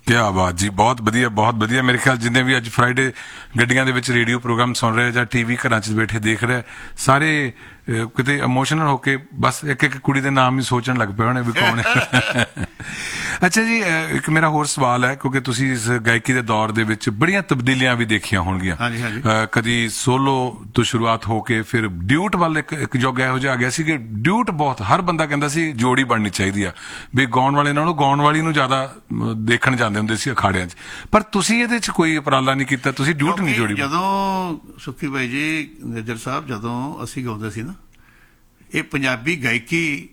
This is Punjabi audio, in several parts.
ਕਿਆ ਬਾਤ ਜੀ, ਬਹੁਤ ਵਧੀਆ ਬਹੁਤ ਵਧੀਆ। ਮੇਰੇ ਖਿਆਲ ਜਿੰਨੇ ਵੀ ਅੱਜ ਫਰਾਈਡੇ ਗੱਡੀਆਂ ਦੇ ਵਿੱਚ ਰੇਡੀਓ ਪ੍ਰੋਗਰਾਮ ਸੁਣ ਰਹੇ ਜਾਂ ਟੀਵੀ ਘਰਾਂ 'ਚ ਬੈਠੇ ਦੇਖ ਰਹੇ, ਸਾਰੇ ਕਿਤੇ ਇਮੋਸ਼ਨਲ ਹੋ ਕੇ ਬਸ ਇੱਕ ਇੱਕ ਕੁੜੀ ਦੇ ਨਾਮ ਹੀ ਸੋਚਣ ਲੱਗ ਪਏ ਹੋਣੇ ਵੀ ਕੌਣ ਹੈ। ਅੱਛਾ ਜੀ, ਇੱਕ ਮੇਰਾ ਹੋਰ ਸਵਾਲ ਹੈ, ਕਿਉਂਕਿ ਤੁਸੀਂ ਇਸ ਗਾਇਕੀ ਦੇ ਦੌਰ ਦੇ ਵਿੱਚ ਬੜੀਆਂ ਤਬਦੀਲੀਆਂ ਵੀ ਦੇਖੀਆਂ ਹੋਣਗੀਆਂ। ਕਦੀ ਸੋਲੋ ਤੋਂ ਸ਼ੁਰੂਆਤ ਹੋ ਕੇ ਫਿਰ ਡਿਊਟ ਵੱਲ ਇੱਕ ਯੁੱਗ ਇਹੋ ਜਿਹਾ ਆ ਗਿਆ ਸੀ ਕਿ ਡਿਊਟ ਬਹੁਤ ਹਰ ਬੰਦਾ ਕਹਿੰਦਾ ਸੀ ਜੋੜੀ ਬਣਨੀ ਚਾਹੀਦੀ ਆ, ਵੀ ਗਾਉਣ ਵਾਲੇ ਨਾਲੋਂ ਗਾਉਣ ਵਾਲੀ ਨੂੰ ਜ਼ਿਆਦਾ ਦੇਖਣ ਜਾਂਦੇ ਹੁੰਦੇ ਸੀ ਅਖਾੜਿਆਂ 'ਚ। ਪਰ ਤੁਸੀਂ ਇਹਦੇ 'ਚ ਕੋਈ ਉਪਰਾਲਾ ਨਹੀਂ ਕੀਤਾ, ਤੁਸੀਂ ਡਿਊਟ ਨਹੀਂ ਜੋੜੀ। ਜਦੋਂ ਸੁੱਖੀ ਬਾਈ ਜੀ ਨਿੱਜਰ ਸਾਹਿਬ, ਜਦੋਂ ਅਸੀਂ ਗਾਉਂਦੇ ਸੀ ਨਾ, ਇਹ ਪੰਜਾਬੀ ਗਾਇਕੀ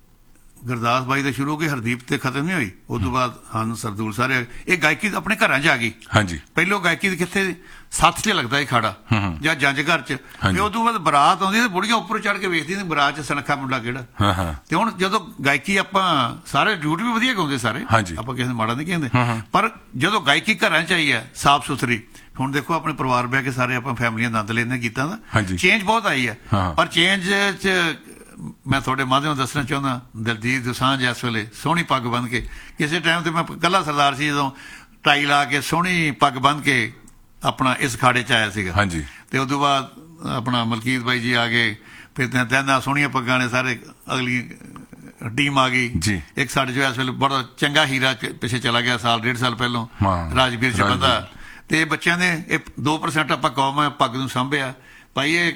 ਗੁਰਦਾਸ ਬਾਈ ਤੋਂ ਸ਼ੁਰੂ ਹੋ ਕੇ ਹਰਦੀਪ ਤੇ ਖਤਮ ਨਹੀਂ ਹੋਈ। ਉਸ ਤੋਂ ਬਾਅਦ ਹਨ ਸਰਦੂਲ ਸਾਰੇ, ਇਹ ਗਾਇਕੀ ਆਪਣੇ ਘਰਾਂ 'ਚ ਆ ਗਈ। ਹਾਂਜੀ, ਪਹਿਲੋਂ ਗਾਇਕੀ ਕਿੱਥੇ ਸੱਥ 'ਚ ਲੱਗਦਾ ਸੀ ਖਾੜਾ ਜਾਂ ਜੰਜ ਘਰ 'ਚ, ਫਿਰ ਉਸ ਤੋਂ ਬਾਅਦ ਬਰਾਤ ਆਉਂਦੀ ਤੇ ਬੁੜੀਆਂ ਉੱਪਰ ਚੜ ਕੇ ਵੇਖਦੀਆਂ ਬਰਾਤ 'ਚ ਸਨੱਖਾ ਮੁੰਡਾ ਕਿਹੜਾ। ਤੇ ਹੁਣ ਜਦੋਂ ਗਾਇਕੀ ਆਪਾਂ ਸਾਰੇ ਡਿਊਟ ਵੀ ਵਧੀਆ ਗਾਉਂਦੇ ਸਾਰੇ, ਆਪਾਂ ਕਿਸੇ ਨੂੰ ਮਾੜਾ ਨਹੀਂ ਕਹਿੰਦੇ, ਪਰ ਜਦੋਂ ਗਾਇਕੀ ਘਰਾਂ 'ਚ ਆਈ ਹੈ ਸਾਫ਼ ਸੁਥਰੀ, ਹੁਣ ਦੇਖੋ ਆਪਣੇ ਪਰਿਵਾਰ ਬਹਿ ਕੇ ਸਾਰੇ ਆਪਾਂ ਫੈਮਲੀਆਂ ਆਨੰਦ ਲੈਂਦੇ ਗੀਤਾਂ ਦਾ, ਚੇਂਜ ਬਹੁਤ ਆਈ ਹੈ। ਪਰ ਚੇਂਜ 'ਚ ਮੈਂ ਤੁਹਾਡੇ ਮਾਧਿਅਮ ਦੱਸਣਾ ਚਾਹੁੰਦਾ, ਦਲਜੀਤ ਦੋਸਾਂਝ ਇਸ ਵੇਲੇ ਸੋਹਣੀ ਪੱਗ ਬੰਨ੍ਹ ਕੇ, ਕਿਸੇ ਟਾਈਮ ਤੇ ਮੈਂ ਇਕੱਲਾ ਸਰਦਾਰ ਸੀ, ਜਦੋਂ ਟਾਈ ਲਾ ਕੇ ਸੋਹਣੀ ਪੱਗ ਬੰਨ੍ਹ ਕੇ ਆਪਣਾ ਇਸ ਖਾੜੇ 'ਚ ਆਇਆ ਸੀਗਾ। ਤੇ ਉਸ ਤੋਂ ਬਾਅਦ ਆਪਣਾ ਮਲਕੀਤ ਬਾਈ ਜੀ ਆ ਗਏ, ਫਿਰ ਤਿੰਨਾਂ ਸੋਹਣੀਆਂ ਪੱਗਾਂ ਨੇ ਸਾਰੇ, ਅਗਲੀ ਟੀਮ ਆ ਗਈ। ਇੱਕ ਸਾਡੇ ਜੋ ਇਸ ਵੇਲੇ ਬੜਾ ਚੰਗਾ ਹੀਰਾ ਪਿੱਛੇ ਚਲਾ ਗਿਆ, ਸਾਲ ਡੇਢ ਸਾਲ ਪਹਿਲੋਂ, ਰਾਜਵੀਰ ਚ ਬੰਦਾ। ਤੇ ਬੱਚਿਆਂ ਨੇ ਇਹ 2% ਆਪਾਂ ਕੌਮ ਹੈ ਪੱਗ ਨੂੰ ਸਾਂਭਿਆ। ਭਾਈ ਇਹ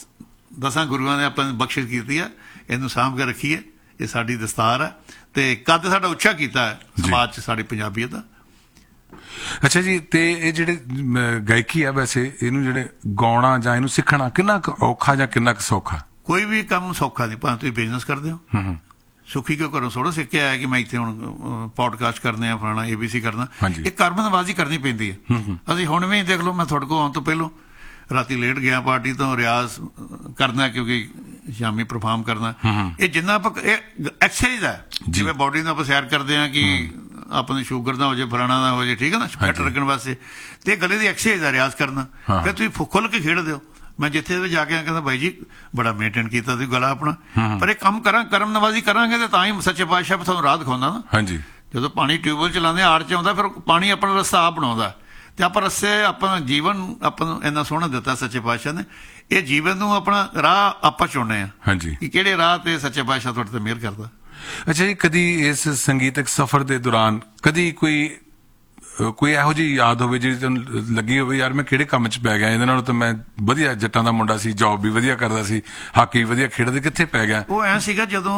10 ਗੁਰੂਆਂ ਨੇ ਆਪਾਂ ਨੂੰ ਬਖਸ਼ਿਸ਼ ਕੀਤੀ ਆ, ਇਹਨੂੰ ਸਾਂਭ ਕੇ ਰੱਖੀਏ, ਇਹ ਸਾਡੀ ਦਸਤਾਰ ਹੈ ਤੇ ਕੱਦ ਸਾਡਾ ਉੱਚਾ ਕੀਤਾ ਹੈ ਸਮਾਜ 'ਚ ਸਾਡੀ ਪੰਜਾਬੀਅਤ ਦਾ। ਅੱਛਾ ਜੀ, ਤੇ ਇਹ ਜਿਹੜੇ ਗਾਇਕੀ ਆ, ਵੈਸੇ ਇਹਨੂੰ ਜਿਹੜੇ ਗਾਉਣਾ ਜਾਂ ਇਹਨੂੰ ਸਿੱਖਣਾ ਕਿੰਨਾ ਕੁ ਔਖਾ ਜਾਂ ਕਿੰਨਾ ਕੁ ਸੌਖਾ? ਕੋਈ ਵੀ ਕੰਮ ਸੌਖਾ ਨਹੀਂ, ਭਾਵੇਂ ਤੁਸੀਂ ਬਿਜ਼ਨਸ ਕਰਦੇ ਹੋ। ਸੁਖੀ ਕਿਉਂ ਘਰੋਂ ਥੋੜਾ ਸਿੱਖਿਆ ਹੈ ਕਿ ਮੈਂ ਇੱਥੇ ਹੁਣ ਪੋਡਕਾਸਟ ਕਰਨੇ ਆ, ਫਲਾਣਾ ABC ਕਰਨਾ, ਇਹ ਕਰਮਨਵਾਜ਼ੀ ਕਰਨੀ ਪੈਂਦੀ ਹੈ। ਅਸੀਂ ਹੁਣ ਵੀ ਦੇਖ ਲਓ, ਮੈਂ ਤੁਹਾਡੇ ਕੋਲ ਆਉਣ ਤੋਂ ਪਹਿਲੋਂ ਰਾਤੀ ਲੇਟ ਗਿਆ ਪਾਰਟੀ ਤੋਂ, ਰਿਆਜ਼ ਕਰਨਾ ਕਿਉਂਕਿ ਸ਼ਾਮੀ ਪਰਫਾਰਮ ਕਰਨਾ। ਇਹ ਜਿੰਨਾ ਆਪਾਂ ਇਹ ਐਕਸਰਸਾਈਜ਼ ਹੈ, ਜਿਵੇਂ ਬੋਡੀ ਨੂੰ ਆਪਾਂ ਸੈਰ ਕਰਦੇ ਹਾਂ ਕਿ ਆਪਣੇ ਸ਼ੂਗਰ ਨਾ ਹੋ ਜਾਏ, ਫਲਾਣਾ ਨਾ ਹੋ ਜਾਏ, ਠੀਕ ਹੈ ਨਾ, ਫਿੱਟ ਰੱਖਣ ਵਾਸਤੇ। ਤੇ ਗਲੇ ਦੀ ਐਕਸਰਸਾਈਜ਼ ਹੈ ਰਿਆਜ਼ ਕਰਨਾ। ਫਿਰ ਤੁਸੀਂ ਖੁੱਲ੍ਹ ਕੇ ਖੇਡਦੇ ਹੋ। ਮੈਂ ਜਿੱਥੇ ਵੀ ਜਾ ਕੇ ਕਹਿੰਦਾ ਬਾਈ ਜੀ ਬੜਾ ਮੇਨਟੇਨ ਕੀਤਾ ਤੁਸੀਂ ਗਲਾ ਆਪਣਾ, ਪਰ ਇਹ ਕੰਮ ਕਰਮ ਨਵਾਜ਼ੀ ਕਰਾਂਗੇ ਤੇ ਤਾਂ ਹੀ ਸੱਚੇ ਪਾਤਸ਼ਾਹ ਤੁਹਾਨੂੰ ਰਾਹ ਦਿਖਾਉਂਦਾ ਨਾ। ਜਦੋਂ ਪਾਣੀ ਟਿਊਬਵੈਲ ਚਲਾਉਂਦੇ ਆੜ 'ਚ ਆਉਂਦਾ, ਫਿਰ ਪਾਣੀ ਆਪਣਾ ਰਸਤਾ ਆਪ ਬਣਾਉਂਦਾ। ਤੇ ਆਪਾਂ ਰਸਤੇ ਆਪਣਾ ਜੀਵਨ ਆਪਾਂ ਨੂੰ ਇੰਨਾ ਸੋਹਣਾ ਦਿੱਤਾ ਸੱਚੇ ਪਾਤਸ਼ਾਹ ਨੇ, ਇਹ ਜੀਵਨ ਨੂੰ ਆਪਣਾ ਰਾਹ ਆਪਾਂ ਚੁਣਨੇ ਆ ਕਿ ਕਿਹੜੇ ਰਾਹ ਤੇ ਸੱਚੇ ਪਾਤਸ਼ਾਹ ਤੁਹਾਡੇ ਤੇ ਮਿਹਰ ਕਰਦਾ। ਅੱਛਾ ਜੀ, ਕਦੀ ਇਸ ਸੰਗੀਤਕ ਸਫ਼ਰ ਦੇ ਦੌਰਾਨ ਕਦੀ ਕੋਈ ਇਹੋ ਜਿਹੀ ਯਾਦ ਹੋਵੇ ਜਿਹੜੀ ਤੁਹਾਨੂੰ ਲੱਗੀ ਹੋਵੇ, ਯਾਰ ਮੈਂ ਕਿਹੜੇ ਕੰਮ 'ਚ ਪੈ ਗਿਆ, ਇਹਦੇ ਨਾਲੋਂ ਤਾਂ ਮੈਂ ਵਧੀਆ ਜੱਟਾਂ ਦਾ ਮੁੰਡਾ ਸੀ, ਜੌਬ ਵੀ ਵਧੀਆ ਕਰਦਾ ਸੀ, ਹਾਕੀ ਵੀ ਵਧੀਆ ਖੇਡਦਾ, ਕਿੱਥੇ ਪੈ ਗਿਆ? ਉਹ ਐਂ ਸੀਗਾ ਜਦੋਂ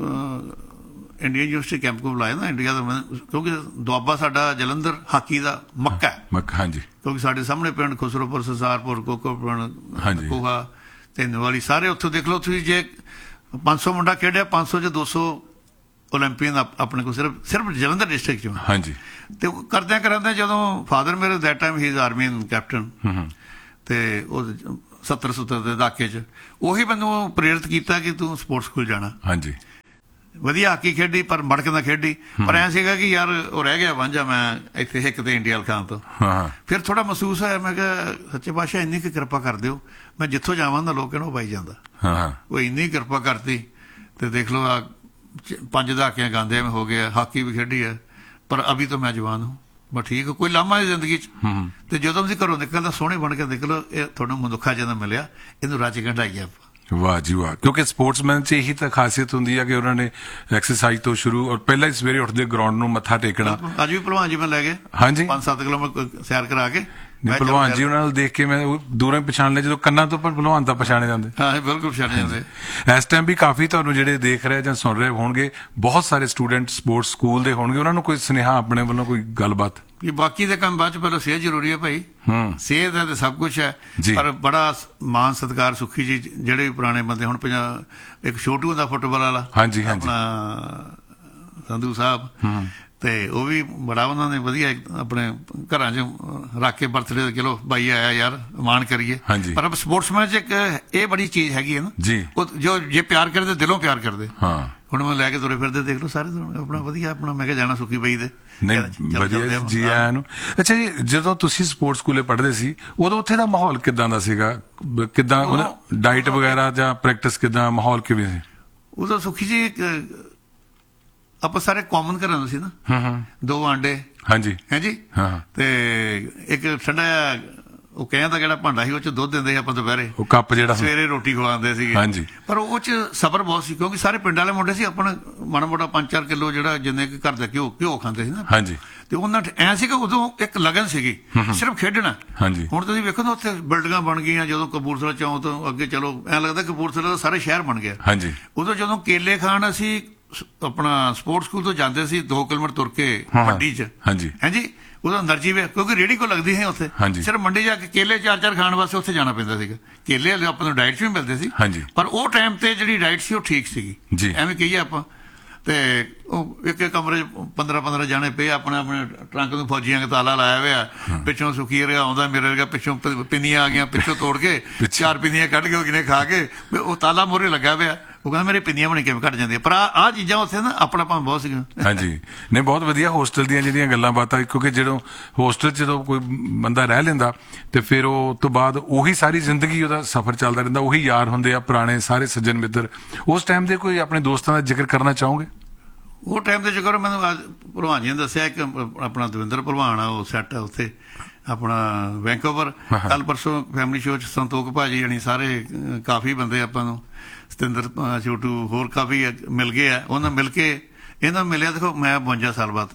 ਇੰਡੀਅਨ ਯੂਨੀਵਰਸਿਟੀ ਕੈਂਪ ਕੋਲ ਬੁਲਾਇਆ ਨਾ ਇੰਡੀਆ ਦਾ, ਕਿਉਂਕਿ ਦੁਆਬਾ ਸਾਡਾ ਜਲੰਧਰ ਹਾਕੀ ਦਾ ਮੱਕਾ ਹੈ। ਕਿਉਂਕਿ ਸਾਡੇ ਸਾਹਮਣੇ ਪਿੰਡ ਖੁਸਰੋਪੁਰ, ਸਸਾਰਪੁਰ, ਕੋਕੋਪੁਰ, ਕੋਹਾ, ਧੰਨਵਾਲੀ, ਸਾਰੇ ਉੱਥੋਂ ਦੇਖ ਲਓ ਤੁਸੀਂ। ਜੇ 500 ਮੁੰਡਾ ਖੇਡਿਆ, 500 'ਚ 200 ਓਲੰਪੀਅਨ ਆਪਣੇ ਕੋਲ ਸਿਰਫ ਜਲੰਧਰ ਡਿਸਟ੍ਰਿਕਟ 'ਚੋਂ। ਤੇ ਕਰਦਿਆਂ ਕਰਾਂਦਿਆਂ ਜਦੋਂ ਫਾਦਰ ਮੇਰੇ that time he is ਆਰਮੀਨ captain, ਤੇ ਉਹ 70 ਦੇ ਦਹਾਕੇ 'ਚ ਉਹੀ ਮੈਨੂੰ ਪ੍ਰੇਰਿਤ ਕੀਤਾ ਕਿ ਤੂੰ ਸਪੋਰਟਸ ਸਕੂਲ ਜਾਣਾ। ਵਧੀਆ ਹਾਕੀ ਖੇਡੀ, ਪਰ ਮੜਕ ਨਾ ਖੇਡੀ। ਪਰ ਐਂ ਸੀਗਾ ਕਿ ਯਾਰ ਉਹ ਰਹਿ ਗਿਆ ਵਾਂਝਾ, ਮੈਂ ਇੱਥੇ ਹਿੱਕ ਤੇ ਇੰਡੀਆ ਖਾਨ ਤੋਂ। ਫਿਰ ਥੋੜਾ ਮਹਿਸੂਸ ਹੋਇਆ, ਮੈਂ ਕਿਹਾ ਸੱਚੇ ਪਾਤਸ਼ਾਹ ਇੰਨੀ ਕੁ ਕਿਰਪਾ ਕਰ ਦਿਓ, ਮੈਂ ਜਿੱਥੋਂ ਜਾਵਾਂ ਨਾ ਲੋਕ ਇਹਨੂੰ ਪਾਈ ਜਾਂਦਾ। ਉਹ ਇੰਨੀ ਕਿਰਪਾ ਕਰਤੀ। ਤੇ ਦੇਖ ਲਓ 5 ਦਹਾਕਿਆਂ ਗਾਉਂਦੇ ਹੋ ਗਏ, ਹਾਕੀ ਵੀ ਖੇਡੀ ਹੈ, ਪਰ ਅਭੀ ਤੋਂ ਮੈਂ ਜਵਾਨ ਹੂੰ, ਬਸ ਠੀਕ, ਕੋਈ ਲਾਮਾ ਹੈ ਜ਼ਿੰਦਗੀ 'ਚ। ਤੇ ਜਦੋਂ ਅਸੀਂ ਘਰੋਂ ਨਿਕਲਦਾ ਸੋਹਣੇ ਬਣ ਕੇ ਨਿਕਲੋ, ਇਹ ਤੁਹਾਨੂੰ ਮਨੁੱਖਾ ਜਨਮ ਮਿਲਿਆ, ਇਹਨੂੰ ਰੱਜ ਕਢਾਈਏ ਆਪਾਂ। ਵਾਹ ਜੀ ਵਾਹ, ਕਿਉਂਕਿ ਸਪੋਰਟਸਮੈਨ 'ਚ ਇਹੀ ਤਾਂ ਖਾਸੀਅਤ ਹੁੰਦੀ ਹੈ ਕਿ ਉਹਨਾਂ ਨੇ ਐਕਸਰਸਾਈਜ਼ ਤੋਂ ਸ਼ੁਰੂ, ਔਰ ਪਹਿਲਾਂ ਹੀ ਸਵੇਰੇ ਉੱਠਦੇ ਗਰਾਊਂਡ ਨੂੰ ਮੱਥਾ ਟੇਕਣਾ। ਅੱਜ ਵੀ ਭਲਵਾਨ ਜੀ ਮੈਂ ਲੈ ਗਏ 5-7 ਕਿਲੋਮੀਟਰ ਸੈਰ ਕਰਾ ਕੇ। ਭਲਵਾਨ ਜੀ ਉਹਨਾਂ ਨਾਲ ਦੇਖ ਕੇ ਮੈਂ ਦੂਰੋਂ ਹੀ ਪਛਾਣ ਲਿਆ, ਜਦੋਂ ਕੰਨਾਂ ਤੋਂ ਪਰ ਭਲਵਾਨ ਤਾਂ ਪਛਾਣੇ ਜਾਂਦੇ। ਬਿਲਕੁਲ ਪਛਾਣੇ ਜਾਂਦੇ। ਇਸ ਟਾਈਮ ਵੀ ਕਾਫੀ ਤੁਹਾਨੂੰ ਜਿਹੜੇ ਦੇਖ ਰਹੇ ਜਾਂ ਸੁਣ ਰਹੇ ਹੋਣਗੇ, ਬਹੁਤ ਸਾਰੇ ਸਟੂਡੈਂਟ ਸਪੋਰਟਸ ਸਕੂਲ ਦੇ ਹੋਣਗੇ, ਉਹਨਾਂ ਨੂੰ ਕੋਈ ਸੁਨੇਹਾ ਆਪਣੇ ਵੱਲੋਂ, ਕੋਈ ਗੱਲਬਾਤ? ਬਾਕੀ ਦੇ ਕੰਮ ਬਾਅਦ 'ਚ, ਪਹਿਲਾਂ ਸਿਹਤ ਜ਼ਰੂਰੀ ਹੈ ਭਾਈ, ਸਿਹਤ ਹੈ ਤੇ ਸਭ ਕੁਛ ਹੈ। ਪਰ ਬੜਾ ਮਾਣ ਸਤਿਕਾਰ ਸੁੱਖੀ ਜੀ, ਜਿਹੜੇ ਵੀ ਪੁਰਾਣੇ ਬੰਦੇ, ਹੁਣ ਇੱਕ ਛੋਟੂ ਹੁੰਦਾ ਫੁੱਟਬਾਲ ਵਾਲਾ, ਆਪਣਾ ਸੰਧੂ ਸਾਹਿਬ, ਤੇ ਉਹ ਵੀ ਬੜਾ ਉਹਨਾਂ ਨੇ ਵਧੀਆ ਆਪਣੇ ਘਰਾਂ 'ਚ ਰੱਖ ਕੇ ਬਰਥਡੇ ਦੇ, ਚਲੋ ਬਾਈ ਆਇਆ ਯਾਰ ਮਾਣ ਕਰੀਏ। ਪਰ ਸਪੋਰਟਸਮੈਨ 'ਚ ਇੱਕ ਇਹ ਬੜੀ ਚੀਜ਼ ਹੈਗੀ ਹੈ ਨਾ, ਜੋ ਜੇ ਪਿਆਰ ਕਰਦੇ ਦਿਲੋਂ ਪਿਆਰ ਕਰਦੇ। ਹੁਣ ਮੈਂ ਲੈ ਕੇ ਤੁਰੇ ਫਿਰਦੇ ਦੇਖ ਲਓ ਸਾਰੇ ਆਪਣਾ ਵਧੀਆ, ਆਪਣਾ ਮੈਂ ਕਿਹਾ ਜਾਣਾ ਸੁੱਕੀ ਬਾਈ ਦੇ। ਵਧੀਆ ਜੀ ਆਇਆਂ ਨੂੰ। ਅੱਛਾ ਜੀ, ਜਦੋਂ ਤੁਸੀਂ ਸਪੋਰਟਸ ਸਕੂਲੇ ਪੜ੍ਹਦੇ ਸੀ, ਉਦੋਂ ਉੱਥੇ ਦਾ ਮਾਹੌਲ ਕਿੱਦਾਂ ਦਾ ਸੀਗਾ? ਕਿੱਦਾਂ ਡਾਈਟ ਵਗੈਰਾ ਜਾਂ ਪ੍ਰੈਕਟਿਸ ਕਿੱਦਾਂ, ਮਾਹੌਲ ਕਿਵੇਂ ਸੀ ਉਦੋਂ? ਸੁੱਖੀ ਜੀ ਆਪਾਂ ਸਾਰੇ ਕਾਮਨ ਘਰਾਂ ਸੀ ਨਾ, 2 ਆਂਡੇ, ਹਾਂਜੀ ਹੈ ਜੀ। ਹਾਂ ਤੇ ਇੱਕ ਠੰਡਾ ਉਹ ਕਹਿੰਦਾ ਕਿਹੜਾ ਭਾਂਡਾ ਸੀ ਉਹ ਚ ਦੁੱਧ ਦਿੰਦੇ ਸੀ ਆਪਾਂ ਦੁਪਹਿਰੇ, ਉਹ ਕੱਪ ਜਿਹੜਾ ਸਵੇਰੇ ਰੋਟੀ ਖਵਾਉਂਦੇ ਸੀਗੇ। ਹਾਂਜੀ ਪਰ ਉਹ ਚ ਸਬਰ ਬਹੁਤ ਸੀ ਕਿਉਂਕਿ ਸਾਰੇ ਪਿੰਡ ਵਾਲੇ ਮੁੰਡੇ ਸੀ, ਆਪਣਾ ਮਾੜਾ ਮੋਟਾ 5-4 ਕਿਲੋ ਜਿਹੜਾ ਜਿੰਨੇ ਕਿ ਘਰ ਦਾ ਘਿਓ ਖਾਂਦੇ ਸੀ ਨਾ। ਹਾਂਜੀ ਤੇ ਉਹਨਾਂ ਐ ਸੀ ਕਿ ਉਦੋਂ ਇੱਕ ਲਗਨ ਸੀਗੀ ਸਿਰਫ ਖੇਡਣਾ। ਹਾਂਜੀ ਹੁਣ ਤੁਸੀਂ ਵੇਖੋ ਨਾ ਉੱਥੇ ਬਿਲਡਿੰਗਾਂ ਬਣ ਗਈਆਂ, ਜਦੋਂ ਕਪੂਰਥਲਾ ਚੌਂਕ ਤੋਂ ਅੱਗੇ ਚਲੋ ਐ ਲੱਗਦਾ ਕਪੂਰਥਲਾ ਦਾ ਸਾਰੇ ਸ਼ਹਿਰ ਬਣ ਗਿਆ। ਹਾਂਜੀ ਉਦੋਂ ਜਦੋਂ ਕੇਲੇ ਖਾਣ ਅਸੀਂ ਆਪਣਾ ਸਪੋਰਟਸ ਸਕੂਲ ਤੋਂ ਜਾਂਦੇ ਸੀ 2 ਕਿਲੋਮੀਟਰ ਤੁਰ ਕੇ ਮੰਡੀ ਚ। ਹਾਂਜੀ ਹਾਂਜੀ ਉਦੋਂ એનર્ਜੀ ਵੇ ਕਿਉਂਕਿ ਰੇੜੀ ਕੋ ਲੱਗਦੀ ਸੀ ਉੱਥੇ, ਹਾਂਜੀ। ਸਿਰਫ ਮੰਡੀ ਜਾ ਕੇ ਕੇਲੇ 4-4 ਖਾਣ ਵਾਸਤੇ ਉੱਥੇ ਜਾਣਾ ਪੈਂਦਾ ਸੀਗਾ। ਕੇਲੇ ਆਪਾਂ ਨੂੰ ਡਾਈਟ 'ਚ ਵੀ ਮਿਲਦੇ ਸੀ, ਹਾਂਜੀ। ਪਰ ਉਹ ਟਾਈਮ ਤੇ ਜਿਹੜੀ ਡਾਈਟ ਸੀ ਉਹ ਠੀਕ ਸੀਗੀ ਜੀ। ਐਵੇਂ ਕਹੀਏ ਆਪਾਂ। ਤੇ ਉਹ ਇੱਕ ਚਾਮਰੇ 15-15 ਜਾਣੇ ਪਏ ਆਪਣੇ ਆਪਣੇ ਟਰੰਕ ਨੂੰ ਫੌਜੀਆਂ ਦਾ ਤਾਲਾ ਲਾਇਆ ਹੋਇਆ, ਪਿੱਛੋਂ ਸੁਖੀ ਰਿਹਾ ਆਉਂਦਾ ਮੇਰੇ ਵਰਗਾ, ਪਿੱਛੋਂ ਪਿੰਨੀਆਂ ਆ ਗਈਆਂ ਪਿੱਛੋਂ ਤੋੜ ਕੇ 4 ਪਿੰਨੀਆਂ ਕੱਢ ਕੇ ਕਿਨੇ ਖਾ ਕੇ ਉਹ ਤਾਲਾ ਮੋਹਰੇ ਲੱਗਾ ਹੋਇਆ। ਉਹ ਕਹਿੰਦਾ ਮੇਰੇ ਪਿੰਨੀਆਂ ਬਣੀ ਕਿਵੇਂ ਘੱਟ ਜਾਂਦੀਆਂ। ਪਰ ਆਹ ਚੀਜ਼ਾਂ ਉੱਥੇ ਨਾ ਆਪਣਾ ਭਾਵੇਂ ਬਹੁਤ ਸੀਗਾ। ਹਾਂਜੀ ਨਹੀਂ ਬਹੁਤ ਵਧੀਆ ਹੋਸਟਲ ਦੀਆਂ ਜਿਹੜੀਆਂ ਗੱਲਾਂ ਬਾਤਾਂ, ਕਿਉਂਕਿ ਜਦੋਂ ਹੋਸਟਲ 'ਚ ਜਦੋਂ ਕੋਈ ਬੰਦਾ ਰਹਿ ਲੈਂਦਾ ਤੇ ਫਿਰ ਉਹ ਤੋਂ ਬਾਅਦ ਉਹੀ ਸਾਰੀ ਜ਼ਿੰਦਗੀ ਉਹਦਾ ਸਫ਼ਰ ਚੱਲਦਾ ਰਹਿੰਦਾ, ਉਹੀ ਯਾਰ ਹੁੰਦੇ ਆ ਪੁਰਾਣੇ ਸਾਰੇ ਸੱਜਣ ਮਿੱਤਰ। ਉਸ ਟਾਈਮ ਦੇ ਕੋਈ ਆਪਣੇ ਦੋਸਤਾਂ ਦਾ ਜ਼ਿਕਰ ਕਰਨਾ ਚਾਹੋਗੇ? ਉਹ ਟਾਈਮ ਤੇ ਜ਼ਿਕਰ ਮੈਨੂੰ ਭਲਵਾਨ ਜੀ ਨੇ ਦੱਸਿਆ, ਇੱਕ ਆਪਣਾ ਦਵਿੰਦਰ ਭਲਵਾਨ ਆ, ਉਹ ਸੈੱਟ ਆ ਉੱਥੇ ਆਪਣਾ ਵੈਂਕੂਵਰ। ਕੱਲ ਪਰਸੋਂ ਫੈਮਿਲੀ ਸ਼ੋਅ 'ਚ ਸੰਤੋਖ ਭਾਜੀ ਜਾਣੀ ਸਾਰੇ ਕਾਫੀ ਬੰਦੇ ਆਪਾਂ ਨੂੰ, ਸਤਿੰਦਰ ਛੋਟੂ ਹੋਰ ਕਾਫੀ ਮਿਲ ਗਏ ਆ। ਉਹਨਾਂ ਮਿਲ ਕੇ ਇਹਨਾਂ ਮਿਲਿਆ। ਦੇਖੋ ਮੈਂ 52 ਸਾਲ ਬਾਅਦ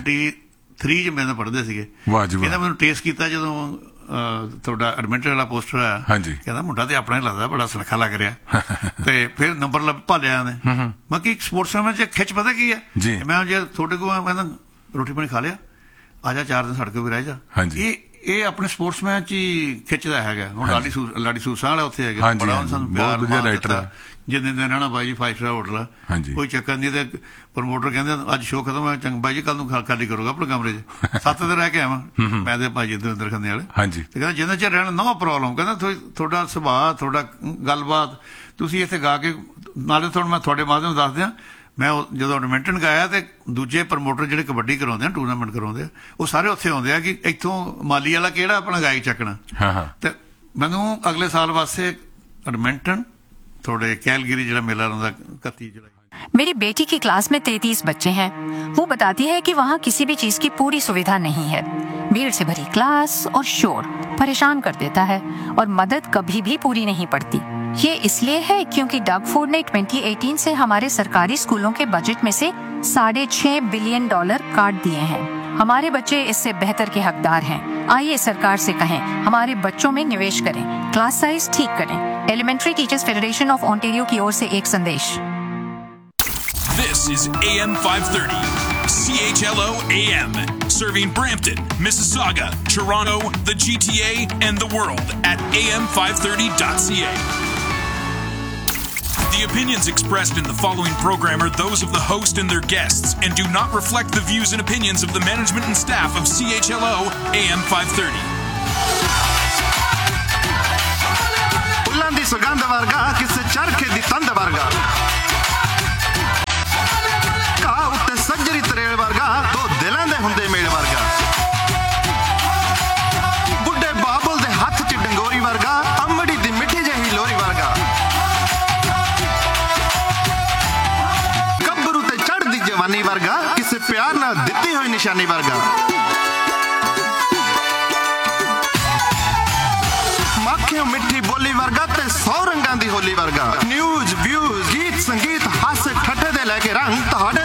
73 ਚ ਮੇਰੇ ਨਾਲ ਪੜ੍ਹਦੇ ਸੀਗੇ। ਇਹਨਾਂ ਮੈਨੂੰ ਟੇਸਟ ਕੀਤਾ ਜਦੋਂ ਤੁਹਾਡਾ ਐਡਮਿਟਡ ਵਾਲਾ ਪੋਸਟਰ ਆਇਆ। ਕਹਿੰਦਾ ਮੁੰਡਾ ਤੇ ਆਪਣਾ ਹੀ ਲੱਗਦਾ, ਬੜਾ ਸੁਨੱਖਾ ਲੱਗ ਰਿਹਾ। ਤੇ ਫਿਰ ਨੰਬਰ ਭਾਲਿਆ ਨੇ। ਮੈਂ ਕਿ ਸਪੋਰਟਸਮੈਨ ਚ ਖਿੱਚ ਪਤਾ ਕੀ ਹੈ, ਮੈਂ ਜੇ ਤੁਹਾਡੇ ਕੋਲ ਮੈਂ ਰੋਟੀ ਪਾਣੀ ਖਾ ਲਿਆ, ਆ ਜਾ 4 ਦਿਨ ਸੜਕ ਵੀ ਰਹਿ ਜਾ। ਇਹ ਆਪਣੇ ਸਪੋਰਟਸਮੈਨ ਚ ਹੀ ਖਿੱਚਦਾ ਹੈਗਾ। ਹੁਣ ਲਾਡੀ ਸੂਸਾਂ ਵਾਲਾ ਉੱਥੇ ਹੈਗਾ, ਬੜਾ ਸਾਨੂੰ ਪਿਆਰ ਜਿੰਨੇ ਦਿਨ ਰਹਿਣਾ ਬਾਈ ਜੀ 5 ਸਟਾਰ ਹੋਟਲ ਆ, ਕੋਈ ਚੱਕਰ ਨਹੀਂ। ਤੇ ਪ੍ਰਮੋਟਰ ਕਹਿੰਦੇ ਅੱਜ ਸ਼ੋਅ ਖਤਮ ਹੋਇਆ, ਚੰਗਾ ਬਾਈ ਜੀ ਕੱਲ ਨੂੰ ਖਾਲੀ ਕਰੂਗਾ ਆਪਣੇ ਕਮਰੇ 'ਚ। 7 ਦਿਨ ਰਹਿ ਕੇ ਆਵਾਂ ਮੈਂ ਤੇ ਭਾਜੀ ਦਵਿੰਦਰ ਖੰਨੇ ਵਾਲੇ। ਤੇ ਕਹਿੰਦਾ ਜਿੰਨਾ ਚਿਰ ਰਹਿਣਾ ਨੋ ਪ੍ਰੋਬਲਮ। ਕਹਿੰਦਾ ਤੁਹਾਡਾ ਸੁਭਾਅ, ਤੁਹਾਡਾ ਗੱਲਬਾਤ, ਤੁਸੀਂ ਇੱਥੇ ਗਾ ਕੇ ਨਾਲੇ ਤੁਹਾਨੂੰ ਮੈਂ ਤੁਹਾਡੇ ਮਾਧਿਅਮ ਦੱਸ ਦਿਆਂ, ਮੈਂ ਜਦੋਂ ਐਡਮਿੰਟਨ ਗਾਇਆ ਤੇ ਦੂਜੇ ਪ੍ਰਮੋਟਰ ਜਿਹੜੇ ਕਬੱਡੀ ਕਰਾਉਂਦੇ ਆ, ਟੂਰਨਾਮੈਂਟ ਕਰਾਉਂਦੇ ਆ, ਉਹ ਸਾਰੇ ਉੱਥੇ ਆਉਂਦੇ ਆ ਕਿ ਇੱਥੋਂ ਮਾਲੀ ਵਾਲਾ ਕਿਹੜਾ ਆਪਣਾ ਗਾਇਕ ਚੱਕਣਾ। ਤੇ ਮੈਨੂੰ ਅਗਲੇ ਸਾਲ ਵਾਸਤੇ ਐਡਮਿੰਟਨ थोड़े कैलगरी जिला मेला रहता 31 जुलाई। मेरी बेटी की क्लास में 33 बच्चे हैं। वो बताती है कि वहाँ किसी भी चीज की पूरी सुविधा नहीं है। भीड़ से भरी क्लास और शोर परेशान कर देता है और मदद कभी भी पूरी नहीं पड़ती। ये इसलिए है क्योंकि डग फूड ने 2018 से हमारे सरकारी स्कूलों के बजट में से $6.5 बिलियन काट दिए हैं। हमारे बच्चे इससे बेहतर के हकदार हैं। आइए सरकार से कहें हमारे बच्चों में निवेश करें, क्लास साइज ठीक करें। Elementary teachers federation of Ontario की ओर से एक संदेश। This is AM 530, CHLO AM, serving Brampton, Mississauga, Toronto, the GTA, and the world at am530.ca. The opinions expressed in the following program are those of the host and their guests and do not reflect the views and opinions of the management and staff of CHLO AM 530. ਫੁੱਲਾਂ ਦੀ ਸੁਗੰਧ ਵਰਗਾ ਕਿਸੇ ਚਰਖੇ ਦੀ ਤੰਦ ਵਰਗਾ, ਘਾਹ ਉੱਤੇ ਸੱਜਰੀ ਤਰੇਲ ਵਰਗਾ, ਦੋ ਦਿਲਾਂ ਦੇ ਹੁੰਦੇ ਮੇਲ ਵਰਗਾ, ਬੁੱਢੇ ਬਾਬਲ ਦੇ ਹੱਥ 'ਚ ਡੰਗੋਰੀ ਵਰਗਾ, ਅੰਮੜੀ ਦੀ ਮਿੱਠੀ ਜਿਹੀ ਲੋਰੀ ਵਰਗਾ, ਗੱਭਰੂ ਤੇ ਚੜ੍ਹਦੀ ਜਵਾਨੀ ਵਰਗਾ, ਕਿਸੇ ਪਿਆਰ ਨਾਲ ਦਿੱਤੀ ਹੋਈ ਨਿਸ਼ਾਨੀ ਵਰਗਾ, ਮਾਖਿਓ ਮਿੱਠੀ ਬੋਲੀ ਵਰਗਾ ਤੇ 100 ਰੰਗਾਂ ਦੀ ਹੋਲੀ ਵਰਗਾ। ਨਿਊਜ਼ ਵਿਊਜ਼ ਗੀਤ ਸੰਗੀਤ ਹਾਸੇ ਠੱਠੇ ਦੇ ਲੈ ਕੇ ਰੰਗ ਤੁਹਾਡੇ